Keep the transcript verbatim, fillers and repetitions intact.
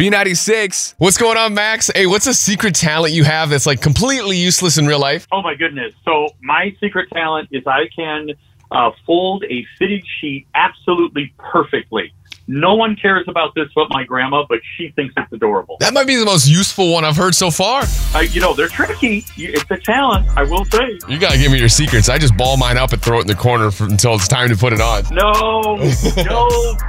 B ninety-six. What's going on, Max? Hey, what's a secret talent you have that's like completely useless in real life? Oh, my goodness. So my secret talent is I can uh, fold a fitted sheet absolutely perfectly. No one cares about this but my grandma, but she thinks it's adorable. That might be the most useful one I've heard so far. Uh, you know, they're tricky. It's a talent, I will say. You got to give me your secrets. I just ball mine up and throw it in the corner for, until it's time to put it on. No, no.